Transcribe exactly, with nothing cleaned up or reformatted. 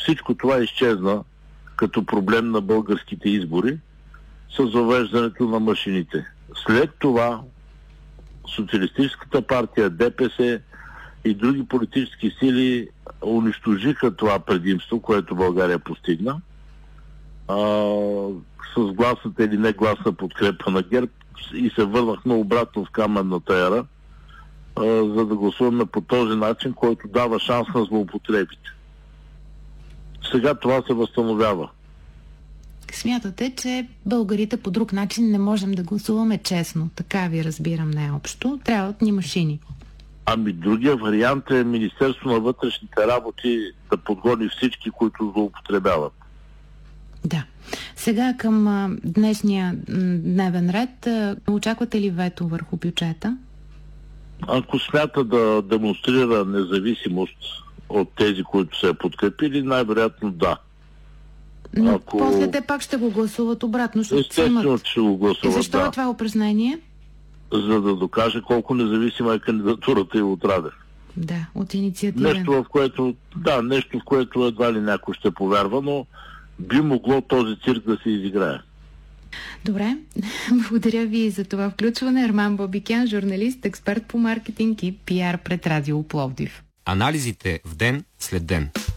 всичко това изчезна като проблем на българските избори с въвеждането на машините. След това Социалистическата партия, ДПС и други политически сили унищожиха това предимство, което България постигна, а, с гласната или негласна подкрепа на ГЕРБ, и се върнахме обратно в каменната ера, а, за да гласуваме по този начин, който дава шанс на злоупотребите. Сега това се възстановява. Смятате, че българите по друг начин не можем да гласуваме честно. Така ви разбирам най-общо. Трябват ни машини. Ами другия вариант е Министерство на вътрешните работи да подгони всички, които злоупотребяват. Да. Сега към а, днешния м, дневен ред. А, очаквате ли вето върху бюджета? Ако смята да демонстрира независимост от тези, които се е подкрепили, най-вероятно да. Но Ако... после те пак ще го гласуват обратно. Естествено, имат... че го гласуват, И защо да. е това упражнение? За да докаже колко независима е кандидатурата и от Радев. Да, от инициативен. Нещо, в което, да, нещо, в което едва ли някой ще повярва, но би могло този цирк да се изиграе. Добре, благодаря ви за това включване. Арман Бабикян, журналист, експерт по маркетинг и пиар пред Радио Пловдив. Анализите в ден след ден.